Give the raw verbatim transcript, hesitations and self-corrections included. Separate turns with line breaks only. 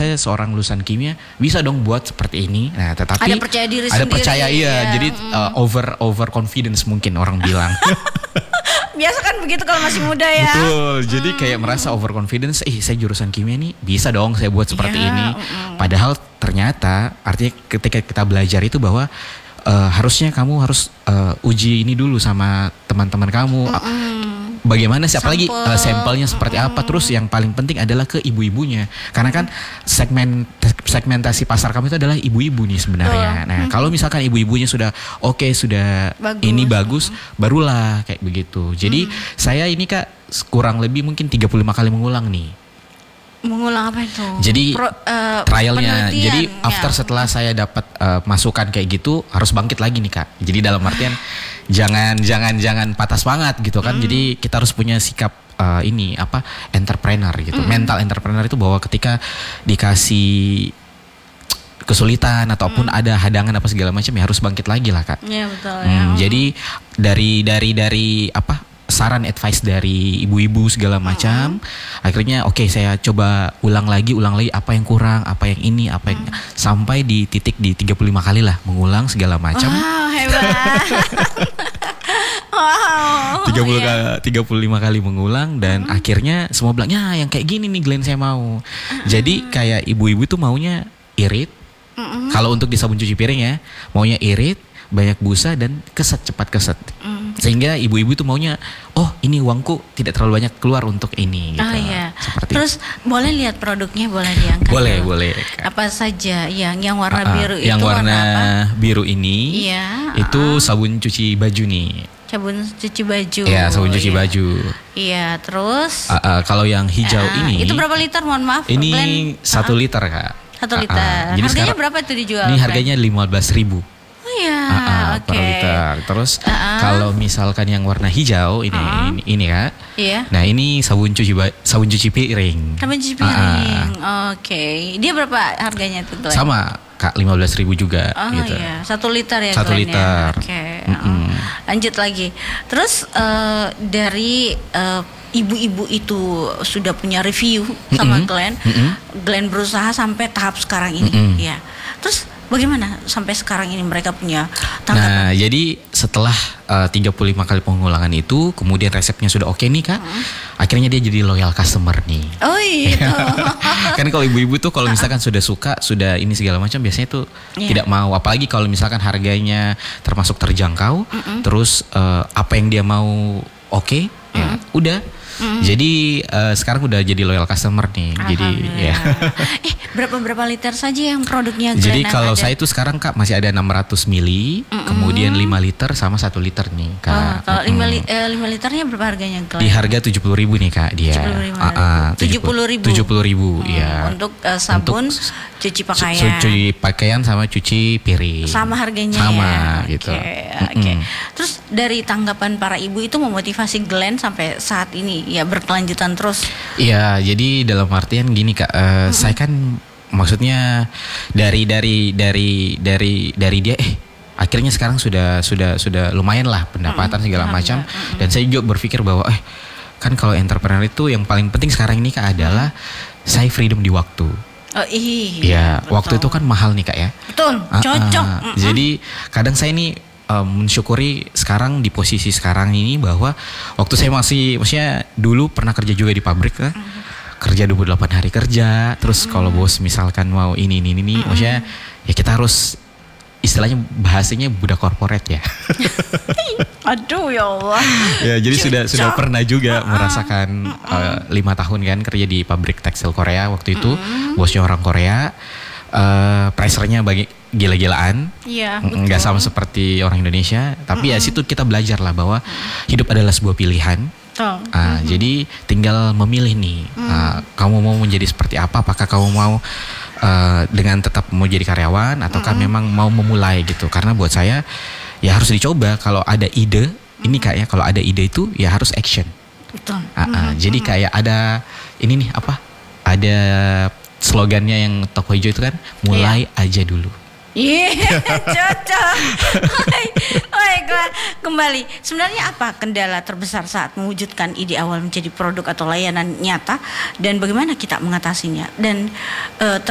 saya seorang lulusan kimia bisa dong buat seperti ini. Nah, tetapi
ada percaya diri
ada
sendiri.
percaya iya,
ya.
jadi uh, over over confidence mungkin orang bilang.
Biasa kan begitu kalau masih muda ya.
Betul. Jadi hmm. kayak merasa overconfidence. Eh, saya jurusan kimia nih, bisa dong saya buat seperti ya, ini. Mm. Padahal ternyata artinya ketika kita belajar itu bahwa uh, harusnya kamu harus uh, uji ini dulu sama teman-teman kamu. Mm-mm. Bagaimana sih, apalagi uh, sampelnya seperti mm-mm. apa. Terus yang paling penting adalah ke ibu-ibunya. Karena kan segmen segmentasi pasar kami itu adalah ibu-ibu nih sebenarnya. Oh. Nah, mm-hmm. kalau misalkan ibu-ibunya sudah oke, okay, sudah bagus. ini bagus, mm-hmm. barulah kayak begitu. Jadi mm-hmm. saya ini Kak kurang lebih mungkin tiga puluh lima kali mengulang nih.
Mengulang apa itu?
Jadi
Pro, uh,
trialnya. Jadi after setelah saya dapat uh, masukan kayak gitu harus bangkit lagi nih Kak. Jadi dalam artian jangan jangan jangan patah semangat gitu kan. Mm. Jadi kita harus punya sikap uh, ini apa entrepreneur gitu. Mm. Mental entrepreneur itu bahwa ketika dikasih kesulitan ataupun mm. ada hadangan apa segala macam ya harus bangkit lagi lah Kak.
Iya betul
hmm,
ya.
Jadi dari dari dari apa? saran advice dari ibu-ibu segala macam. Mm-hmm. Akhirnya oke okay, saya coba ulang lagi, ulang lagi apa yang kurang, apa yang ini, apa yang mm. sampai di titik di tiga puluh lima kali lah mengulang segala macam.
Wow, hebat. Wow.
tiga puluh kali, tiga puluh lima kali mengulang dan mm-hmm. akhirnya semua bilang, "Ya, yang kayak gini nih Glenn saya mau." Mm-hmm. Jadi kayak ibu-ibu tuh maunya irit. Mm-hmm. Kalau untuk di sabun cuci piring ya, maunya irit, banyak busa dan keset, cepat keset. Mm. Sehingga ibu-ibu tuh maunya, oh ini uangku tidak terlalu banyak keluar untuk ini gitu.
Oh iya.
Seperti
terus itu. Boleh lihat produknya, boleh diangkat.
Boleh,
dulu.
boleh.
Apa saja yang yang warna
uh, uh,
biru
yang
itu
warna,
warna apa?
biru ini
iya,
itu
uh.
sabun cuci baju nih.
Sabun cuci baju.
Iya, sabun cuci
iya.
baju.
Iya, terus
uh, uh, kalau yang hijau
uh,
ini
itu berapa liter? Mohon maaf.
Ini
Glenn,
satu
uh,
liter Kak.
Satu liter. Uh, uh.
Jadi
harganya
sekarang,
berapa itu dijual?
Ini harganya lima belas ribu.
Iya,
uh, uh,
oke.
Per liter. Terus
uh-uh.
kalau misalkan yang warna hijau ini
uh-uh.
ini, ini Kak.
Iya.
Nah ini sabun cuci sabun cuci piring.
Sabun cuci piring. Uh-uh. Oke. Okay. Dia berapa harganya tuh? Glenn?
Sama Kak, lima belas ribu juga.
Oh
gitu.
iya, satu liter ya.
Satu
Glenn,
liter.
Ya? Oke. Okay. Uh-uh. Lanjut lagi. Terus uh, dari uh, ibu-ibu itu sudah punya review sama mm-hmm. Glenn. Mm-hmm. Glenn berusaha sampai tahap sekarang ini. Mm-hmm. Ya. Terus bagaimana sampai sekarang ini mereka punya tanggapan?
Nah, jadi setelah uh, tiga puluh lima kali pengulangan itu, kemudian resepnya sudah oke okay nih Kak. Hmm. Akhirnya dia jadi loyal customer nih.
Oh iya.
Kan kalau ibu-ibu tuh kalau misalkan sudah suka, sudah ini segala macam biasanya tuh yeah. tidak mau. Apalagi kalau misalkan harganya termasuk terjangkau, mm-mm. terus uh, apa yang dia mau oke, okay, ya udah. Mm-hmm. Jadi uh, sekarang udah jadi loyal customer nih. Jadi ya.
Eh berapa berapa liter saja yang produknya?
Jadi kalau ada? Saya itu sekarang Kak masih ada enam ratus mili, mm-hmm. kemudian lima liter sama satu liter nih Kak.
Oh, kalau lima li- eh, lima liternya berapa harganya Glenn?
Di harga tujuh puluh ribu nih Kak dia.
tujuh puluh ribu.
tujuh puluh ribu
hmm,
ya.
Untuk uh, sabun Untuk cuci pakaian.
Cu- cuci pakaian sama cuci piring.
Sama harganya
sama,
ya.
gitu.
Oke. Okay, okay. Terus dari tanggapan para ibu itu memotivasi Glenn sampai saat ini ya berkelanjutan terus.
Iya, jadi dalam artian gini Kak, uh, mm-hmm. saya kan maksudnya dari dari dari dari dari dia eh akhirnya sekarang sudah sudah sudah lumayan lah pendapatan mm-hmm. segala macam mm-hmm. dan saya juga berpikir bahwa eh kan kalau entrepreneur itu yang paling penting sekarang ini Kak adalah mm-hmm. saya freedom di waktu.
Oh iya.
Ya, waktu itu kan mahal nih Kak ya.
Betul, cocok.
Uh, uh, jadi kadang saya ini Um, mensyukuri sekarang di posisi sekarang ini bahwa waktu saya masih maksudnya dulu pernah kerja juga di pabrik kan, mm-hmm. kerja dua puluh delapan hari kerja, terus mm-hmm. kalau bos misalkan mau ini ini ini, mm-hmm. maksudnya ya kita harus istilahnya bahasanya budak korporat ya.
Aduh ya Allah.
Ya jadi Cuk, sudah sudah pernah juga uh-uh. merasakan uh, lima tahun kan kerja di pabrik tekstil Korea waktu itu, mm-hmm. bosnya orang Korea. Uh, pressure-nya bagi gila-gilaan,
iya,
nggak sama seperti orang Indonesia. Tapi mm-hmm. ya situ kita belajar lah bahwa hidup adalah sebuah pilihan.
Oh.
Uh, mm-hmm. Jadi tinggal memilih nih, mm. uh, kamu mau menjadi seperti apa? Apakah kamu mau uh, dengan tetap mau jadi karyawan, ataukah mm-hmm. memang mau memulai gitu? Karena buat saya ya harus dicoba. Kalau ada ide, mm-hmm. ini kayaknya kalau ada ide itu ya harus action.
Betul.
Uh, uh, mm-hmm. Jadi kayak ada ini nih apa? Ada slogannya yang toko hijau itu kan mulai yeah. aja dulu.
Iya, yeah, cocok. Baiklah, kembali. Sebenarnya apa kendala terbesar saat mewujudkan ide awal menjadi produk atau layanan nyata dan bagaimana kita mengatasinya? Dan uh,